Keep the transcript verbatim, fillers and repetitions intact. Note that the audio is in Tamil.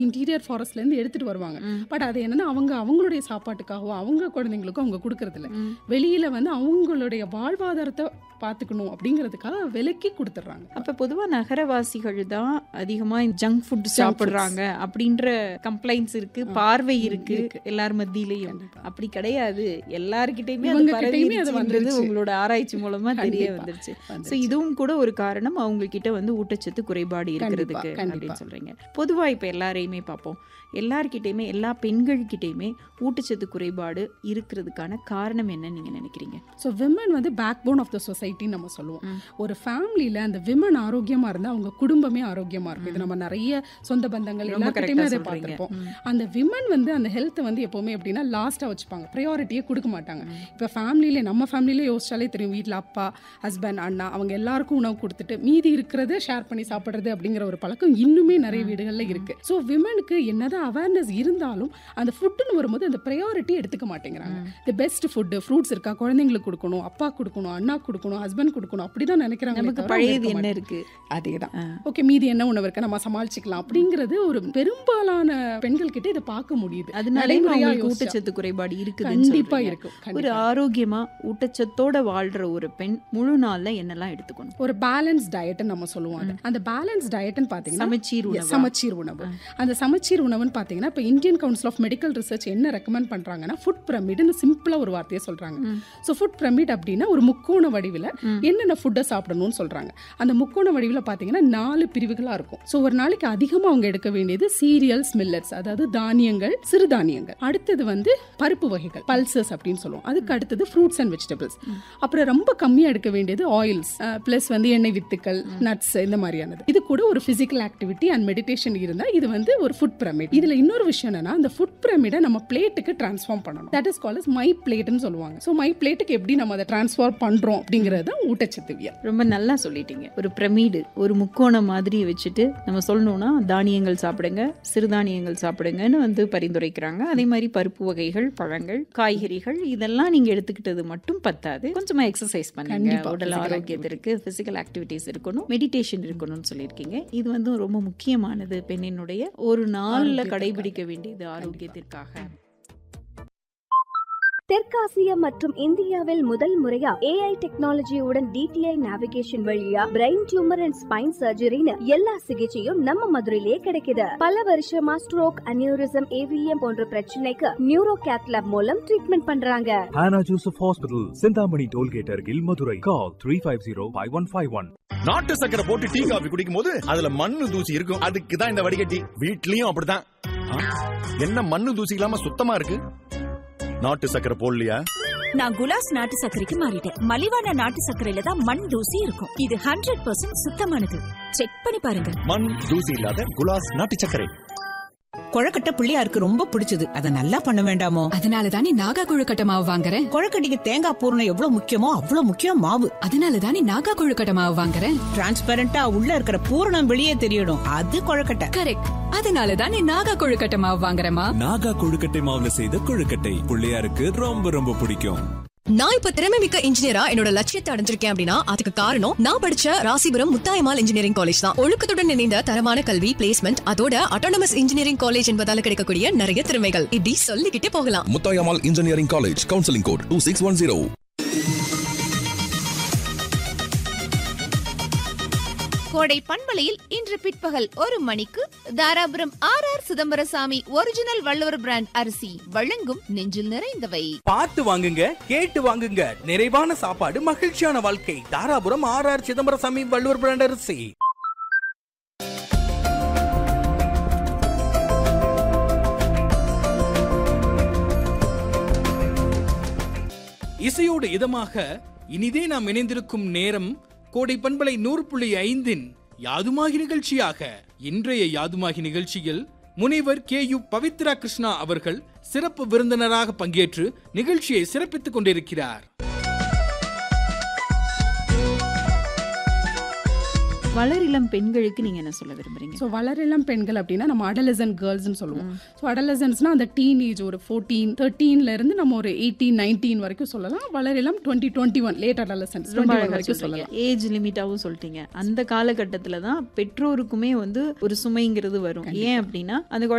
இன்டீரியர் ஃபாரஸ்ட்ல இருந்து எடுத்துட்டு வருவாங்க. பட் அது என்னன்னா அவங்க அவங்களுடைய சாப்பாட்டுக்காகவோ அவங்க குழந்தைங்களுக்கும் அவங்க கொடுக்கறது இல்ல. வெளியில வந்து அவங்களுடைய வாழ்வாதாரத்தை பாத்துக்கணும் அப்படிங்கிறதுக்காக விலைக்கு கொடுத்துட்றாங்க. அப்ப பொதுவா நகரவாசிகள் தான் அதிகமா ஜங்க் ஃபுட் சாப்பிடுறாங்க அப்படின்ற கம்ப்ளைண்ட்ஸ் இருக்கு, பார்வை இருக்கு எல்லார் மத்தியிலையும். அப்படி கிடையாது, எல்லார்கிட்டயுமே அது பரவிடுச்சுன்றது உங்களோட ஆராய்ச்சி மூலமா தெரிய வந்துருச்சு. சோ இதுவும் கூட ஒரு காரணம் அவங்க கிட்ட வந்து ஊட்டச்சத்து குறைபாடு இருக்கிறதுக்கு அப்படின்னு சொல்றீங்க. பொதுவா இப்ப எல்லாரையுமே பார்ப்போம், எல்லார்கிட்டயுமே எல்லா பெண்கள்கிட்டயுமே ஊட்டச்சத்து குறைபாடு இருக்கிறதுக்கான காரணம் என்ன நீங்க நினைக்கிறீங்க? ஸோ விமன் வந்து பேக் போன் ஆஃப் த சொசைட்டின்னு நம்ம சொல்லுவோம். ஒரு ஃபேமிலியில் அந்த விமன் ஆரோக்கியமா இருந்தால் அவங்க குடும்பமே ஆரோக்கியமா இருக்கும். இது நம்ம நிறைய சொந்த பந்தங்கள் எல்லாருக்கிட்டையுமே அதை பார்த்துருப்போம். அந்த விமன் வந்து அந்த ஹெல்த்தை வந்து எப்போவுமே எப்படின்னா லாஸ்ட்டாக வச்சுப்பாங்க, ப்ரையாரிட்டியே கொடுக்க மாட்டாங்க. இப்போ ஃபேமிலியிலே நம்ம ஃபேமிலியிலே யோசிச்சாலே தெரியும், வீட்டில் அப்பா ஹஸ்பண்ட் அண்ணா அவங்க எல்லாருக்கும் உணவு கொடுத்துட்டு மீதி இருக்கிறத ஷேர் பண்ணி சாப்பிட்றது அப்படிங்கிற ஒரு பழக்கம் இன்னுமே நிறைய வீடுகளில் இருக்கு. ஸோ விமனுக்கு என்னதான் அவேர்னஸ் இருந்தாலும் அந்த ஃபுட்டுன்னு வரும்போது அந்த ப்ரையாரிட்டி எடுத்துக்க மாட்டேங்கிறாங்க. தி பெஸ்ட் ஃபுட்டு ஃப்ரூட்ஸ் இருக்கா, குழந்தைங்களுக்கு கொடுக்கணும், அப்பா கொடுக்கணும், அண்ணா கொடுக்கணும், ஹஸ்பண்ட் கொடுக்கணும், அப்படிதான் நினைக்கிறாங்க. நமக்கு பழையது என்ன இருக்கு, அதேதான் ஓகே மீதி என்ன உணவு இருக்கு நம்ம சமாளிச்சுக்கலாம் அப்படிங்கிறது ஒரு பெரும்பாலான பெண்கள் கிட்ட இதை பார்க்க முடியுது. அதனால ஊட்டச்சத்து குறைபாடு இருக்குது. கண்டிப்பா இருக்கும். ஒரு ஆரோக்கியமா ஊட்டச்சத்தோட வாழ்ற ஒரு பெண் முழு நாள்ல என்னெல்லாம் எடுத்துக்கணும்? ஒரு பேலன்ஸ் டயட் நம்ம சொல்லுவோம். அந்த பேலன்ஸ் டயட்னு பாத்தீங்கன்னா சமச்சீர் உணவு. சமச்சீர் உணவு அந்த சமச்சீர் உணவுன்னு பாத்தீங்கன்னா இப்போ Indian council of medical research என்ன ரெக்கமெண்ட் பண்றாங்கன்னா ஃபுட் பிரமிட்னு சிம்பிளா ஒரு வார்த்தையை சொல்றாங்க. ஸோ ஃபுட் பிரமிட் அப்படின்னா ஒரு முக்கோண வடிவில் என்னென்ன ஃபுட்டை சாப்பிடணும்னு சொல்றாங்க. அந்த முக்கோண வடிவில் பாத்தீங்கன்னா நாலு பிரிவுகளா இருக்கும். ஸோ ஒரு நாளைக்கு அதிகமா அவங்க எடுக்க வேண்டியது சீரியல்ஸ், மில்லட்ஸ், அதாவது தானியங்கள், சிறுதானியங்கள். அடுத்தது வந்து பருப்பு வகைகள், பல்சஸ் அப்படின்னு சொல்லுவோம். அதுக்கு அடுத்தது ஃப்ரூட்ஸ் அண்ட் வெஜிடபிள்ஸ். அப்புறம் ரொம்ப கம்மியா எடுக்க வேண்டியது ஆயில்ஸ், பிளஸ் வந்து எண்ணெய் வித்துக்கள், நட்ஸ், இந்த மாதிரியானது. இது கூட ஒரு பிசிக்கல் ஆக்டிவிட்டி அண்ட் மெடிடேஷன் இருந்தா இது வந்து ஒரு ஃபுட் பிரமிட். இதுல இன்னொரு விஷயம் என்னன்னா அந்த ஃபுட் பிரமிடை நம்ம பிளேட்டுக்கு டிரான்ஸ்ஃபார்ம் பண்ணணும். தட் இஸ் கால்ட் மை பிளேட்னு சொல்லுவாங்க. ஸோ மை பிளேட்டுக்கு எப்படி நம்ம அதை டிரான்ஸ்ஃபார்ம் பண்றோம் அப்படிங்கிறது தான் ஊட்டச்சத்துவியல். ரொம்ப நல்லா சொல்லிட்டீங்க. ஒரு பிரமிடு, ஒரு முக்கோணம் மாதிரி வச்சுட்டு நம்ம சொல்லணும்னா தானியங்கள் சாப்பிடுங்க, சிறுதானியங்கள் சாப்பிடுங்கன்னு வந்து பரிந்துரைக்கிறாங்க. அதே மாதிரி பருப்பு வகைகள், பழங்கள், காய்கறிகள் இதெல்லாம் நீங்க எடுத்துக்கிட்டது மட்டும் பத்தாது, கொஞ்சமா எக்ஸசைஸ் பண்ணுங்க, உடல் ஆரோக்கியத்திற்கு பிசிக்கல் ஆக்டிவிட்டிஸ் இருக்கணும், மெடிடேஷன் இருக்கணும்னு சொல்லியிருக்கீங்க. இது வந்து ரொம்ப முக்கியமானது பெண்ணினுடைய ஒரு நாள்ல கடைபிடிக்க வேண்டியது ஆரோக்கியத்திற்காக. தெற்காசியா மற்றும் இந்தியாவில் முதல் முறையா ஏஐ டெக்னாலஜியுடன் டிடிஐ நேவிகேஷன் வழியா பிரெயின் டியூமர் அண்ட் ஸ்பைன் சர்ஜரின்னு எல்லா சிகிச்சையும் நம்ம மதுரையிலே கிடைக்குது. பல வருஷமா ஸ்ட்ரோக், அனியூரிசம், ஏவிஎம் போன்ற பிரச்சனைக்கு நியூரோ கேத்லாப் மூலம் ட்ரீட்மெண்ட் பண்றாங்க. Hannah Joseph Hospital, Chintamani tollgate அருகில், மதுரை. கால் three five zero five one five one. நாட்டு சக்கரை போட்டு டீ காபி குடிக்கும் போது அதுல மண்ணு தூசி இருக்கும். அதுக்கு தான் இந்த வடிகட்டி. வீட்லயும் அப்படிதான். என்ன மண்ணு தூசி இல்லாம சுத்தமா இருக்கு? நாட்டு சக்கரை போடலையா? நான் குலாஸ் நாட்டு சக்கரைக்கு மாறிட்டேன். மலிவான நாட்டு சக்கரையில தான் மண் தூசி இருக்கும். இது ஹண்ட்ரட் பர்சன்ட் சுத்தமானது. செக் பண்ணி பாருங்க. மண் தூசி இல்லாத குலாஸ் நாட்டு சக்கரை. கொழக்கட்டை பிள்ளையாருக்கு ரொம்ப பிடிச்சது. அதை நல்லா பண்ண வேண்டாமோ? அதனால தானே நாகா கொழுக்கட்டை மாவு வாங்குறேன். கொழக்கட்டைக்கு தேங்காய் பூரணம் எவ்வளவு முக்கியமோ அவ்வளவு முக்கியம் மாவு. அதனால தானே நாகா கொழுக்கட்டை மாவு வாங்குறேன். டிரான்ஸ்பரண்டா உள்ள இருக்கிற பூரணம் வெளியே தெரியணும், அது கொழக்கட்டை. கரெக்ட். அதனால தானே நாகா கொழுக்கட்டை மாவு வாங்குறேமா. நாகா கொழுக்கட்டை மாவுல செய்த கொழுக்கட்டை பிள்ளையாருக்கு ரொம்ப ரொம்ப பிடிக்கும். நான் இப்ப திறமை மிக்க இன்ஜினியரா என்னோட லட்சியத்தை அடைஞ்சிருக்கேன் அப்படின்னா அதுக்கு காரணம் நான் படிச்ச ராசிபுரம் முத்தாயம்மாள் இன்ஜினியரிங் காலேஜ் தான். ஒழுக்கத்துடன் இணைந்த தரமான கல்வி, பிளேஸ்மெண்ட், அதோட அட்டானமஸ் இன்ஜினியரிங் காலேஜ் என்பதால கிடைக்கக்கூடிய நிறைய திறமைகள் இப்படி சொல்லிக்கிட்டே போகலாம். Muthayammal engineering college, counselling code two six one zero. கோடை பண்பலையில் இன்று பிற்பகல் ஒரு மணிக்கு Dharapuram R R Chidambarasamy original Valluvar brand அரிசி வழங்கும் நெஞ்சில் நிறைந்தவை. பார்த்து வாங்குங்க, கேட்டு வாங்குங்க, நிறைவான சாப்பாடு, மகிழ்ச்சியான வாழ்க்கை. Dharapuram R R Chidambarasamy Valluvar brand அரிசி. இசையோடு இதமாக இனிதே நாம் இணைந்திருக்கும் நேரம் கோடை பண்பலை நூறு புள்ளி ஐந்தின் யாதுமாகி நிகழ்ச்சியாக. இன்றைய யாதுமாகி நிகழ்ச்சியில் முனைவர் கே யு பவித்ரா கிருஷ்ணா அவர்கள் சிறப்பு விருந்தினராக பங்கேற்று நிகழ்ச்சியை சிறப்பித்துக் கொண்டிருக்கிறார். வளரிளம் பெண்களுக்கு நீங்க என்ன சொல்ல விரும்புறீங்க? ஸோ வளரிளம் பெண்கள் அப்படின்னா நம்ம அடலசன்ட் கேர்ள்ஸ்னு சொல்லுவோம். ஸோ அடலசன்ஸ்னா அந்த டீனேஜ் ஒரு ஃபோர்டீன் தேர்ட்டீன்ல இருந்து நம்ம ஒரு எயிட்டீன் நைன்டீன் வரைக்கும் சொல்லலாம். வளரிளம் twenty twenty one late adolescence வரைக்கும் சொல்லலாம். ஏஜ் லிமிட்டாவும் சொல்லிட்டீங்க. அந்த காலகட்டத்துல தான் பெற்றோருக்குமே வந்து ஒரு சுமைங்கிறது வரும். ஏன் அப்படின்னா அந்த